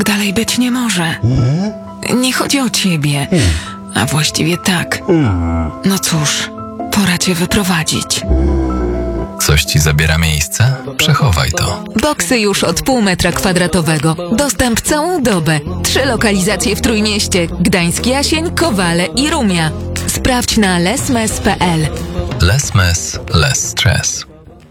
Tak dalej być nie może. Nie chodzi o ciebie, a właściwie tak. No cóż, pora cię wyprowadzić. Coś ci zabiera miejsce? Przechowaj to. Boksy już od pół metra kwadratowego. Dostęp całą dobę. 3 lokalizacje w Trójmieście. Gdańsk Jasień, Kowale i Rumia. Sprawdź na lesmes.pl. Less less stress.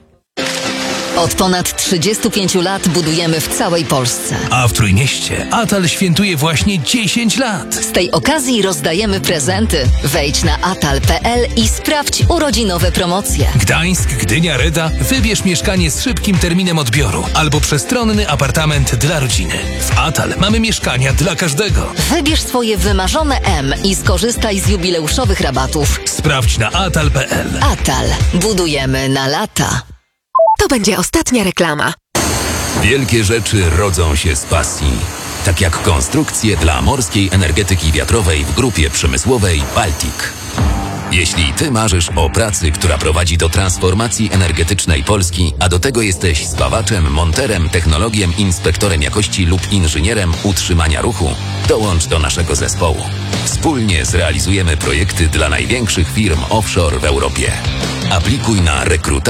Od ponad 35 lat budujemy w całej Polsce. A w Trójmieście Atal świętuje właśnie 10 lat. Z tej okazji rozdajemy prezenty. Wejdź na atal.pl i sprawdź urodzinowe promocje. Gdańsk, Gdynia, Reda. Wybierz mieszkanie z szybkim terminem odbioru albo przestronny apartament dla rodziny. W Atal mamy mieszkania dla każdego. Wybierz swoje wymarzone M i skorzystaj z jubileuszowych rabatów. Sprawdź na atal.pl. Atal. Budujemy na lata. To będzie ostatnia reklama. Wielkie rzeczy rodzą się z pasji. Tak jak konstrukcje dla morskiej energetyki wiatrowej w grupie przemysłowej Baltic. Jeśli ty marzysz o pracy, która prowadzi do transformacji energetycznej Polski, a do tego jesteś spawaczem, monterem, technologiem, inspektorem jakości lub inżynierem utrzymania ruchu, dołącz do naszego zespołu. Wspólnie zrealizujemy projekty dla największych firm offshore w Europie. Aplikuj na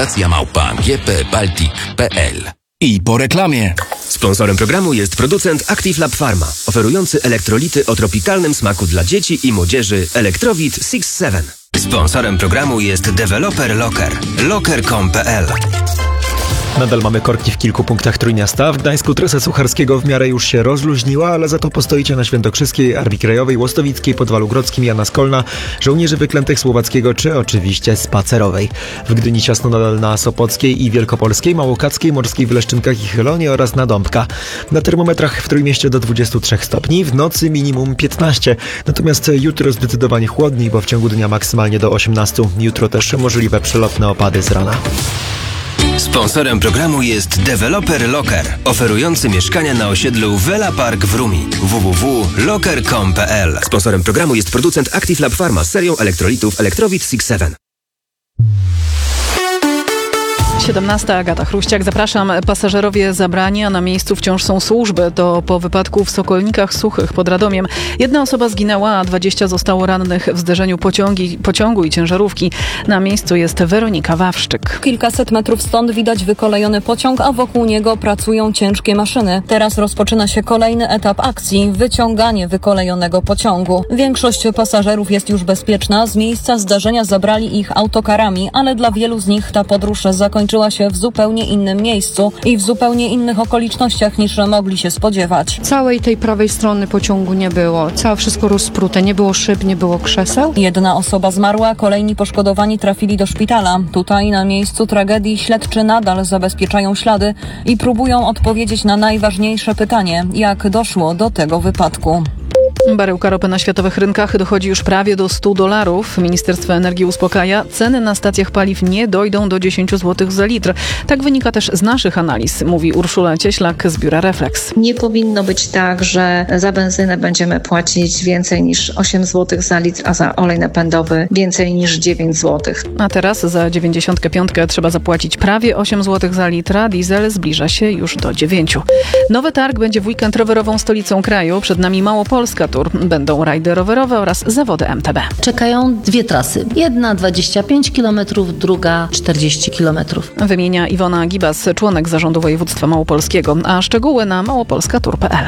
rekrutacja@gpbaltic.pl. I po reklamie. Sponsorem programu jest producent Active Lab Pharma, oferujący elektrolity o tropikalnym smaku dla dzieci i młodzieży Electrowit 6-7. Sponsorem programu jest deweloper Locker. Locker.com.pl. Nadal mamy korki w kilku punktach Trójmiasta. W Gdańsku trasa Sucharskiego w miarę już się rozluźniła, ale za to postoicie na Świętokrzyskiej, Armii Krajowej, Łostowickiej, Podwalu Grodzkim, Jana Skolna, Żołnierzy Wyklętych Słowackiego czy oczywiście Spacerowej. W Gdyni ciasno nadal na Sopockiej i Wielkopolskiej, Małokackiej, Morskiej w Leszczynkach i Chylonie oraz na Dąbka. Na termometrach w Trójmieście do 23 stopni, w nocy minimum 15. Natomiast jutro zdecydowanie chłodniej, bo w ciągu dnia maksymalnie do 18. Jutro też możliwe przelotne opady z rana. Sponsorem programu jest deweloper Locker, oferujący mieszkania na osiedlu Vela Park w Rumi. www.locker.com.pl. Sponsorem programu jest producent Active Lab Pharma z serią elektrolitów Electrowit 6-7. 17. Agata Chruściak. Zapraszam. Pasażerowie zabrani, a na miejscu wciąż są służby. To po wypadku w Sokolnikach Suchych pod Radomiem. 1 osoba zginęła, a 20 zostało rannych w zderzeniu pociągu i ciężarówki. Na miejscu jest Weronika Wawrzyk. Kilkaset metrów stąd widać wykolejony pociąg, a wokół niego pracują ciężkie maszyny. Teraz rozpoczyna się kolejny etap akcji – wyciąganie wykolejonego pociągu. Większość pasażerów jest już bezpieczna. Z miejsca zdarzenia zabrali ich autokarami, ale dla wielu z nich ta podróż zakończyła się w zupełnie innym miejscu i w zupełnie innych okolicznościach niż mogli się spodziewać. Całej tej prawej strony pociągu nie było. Całe wszystko rozprute. Nie było szyb, nie było krzeseł. 1 osoba zmarła, kolejni poszkodowani trafili do szpitala. Tutaj na miejscu tragedii śledczy nadal zabezpieczają ślady i próbują odpowiedzieć na najważniejsze pytanie, jak doszło do tego wypadku. Baryłka ropy na światowych rynkach dochodzi już prawie do $100. Ministerstwo Energii uspokaja, ceny na stacjach paliw nie dojdą do 10 zł za litr. Tak wynika też z naszych analiz, mówi Urszula Cieślak z biura Reflex. Nie powinno być tak, że za benzynę będziemy płacić więcej niż 8 zł za litr, a za olej napędowy więcej niż 9 zł. A teraz za 95 trzeba zapłacić prawie 8 zł za litr, a diesel zbliża się już do 9. Nowy targ będzie w weekend rowerową stolicą kraju. Przed nami Małopolska Tour. Będą rajdy rowerowe oraz zawody MTB. Czekają 2 trasy. Jedna 25 km, druga 40 km. Wymienia Iwona Gibas, członek zarządu województwa małopolskiego, a szczegóły na małopolskatour.pl.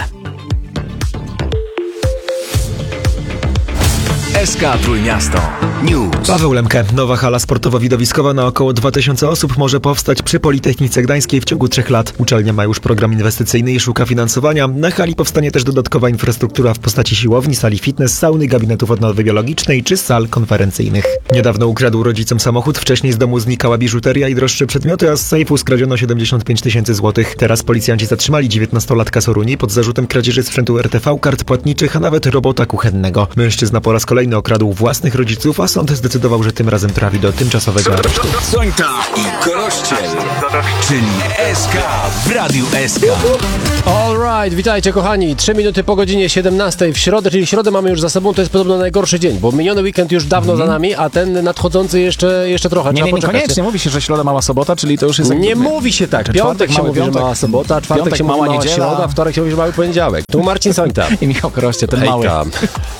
SK Trójmiasto News. Paweł Lemke. Nowa hala sportowo-widowiskowa na około 2000 osób może powstać przy Politechnice Gdańskiej w ciągu 3 lat. Uczelnia ma już program inwestycyjny i szuka finansowania. Na hali powstanie też dodatkowa infrastruktura w postaci siłowni, sali fitness, sauny, gabinetów odnowy biologicznej czy sal konferencyjnych. Niedawno ukradł rodzicom samochód, wcześniej z domu znikała biżuteria i droższe przedmioty, a z sejfu skradziono 75 000 złotych. Teraz policjanci zatrzymali 19-latka z Oruni pod zarzutem kradzieży sprzętu RTV, kart płatniczych, a nawet robota kuchennego. Mężczyzna po raz kolejny okradł własnych rodziców, a sąd zdecydował, że tym razem trafi do tymczasowego aresztu. Sońta i Korościel, czyli SK w Radiu SK. Alright, witajcie kochani. 3 minuty po godzinie 17 w środę, czyli środę mamy już za sobą, to jest podobno najgorszy dzień, bo miniony weekend już dawno za nami, a ten nadchodzący jeszcze trochę. Nie, niekoniecznie. Mówi się, że środa mała sobota, czyli to już jest... Nie mówi się tak. Piątek się mówi, że mała sobota, czwartek się mówi mała niedziela, wtorek się mówi, że mały poniedziałek. Tu Marcin Sońta. I Michał Koroście, ten mały.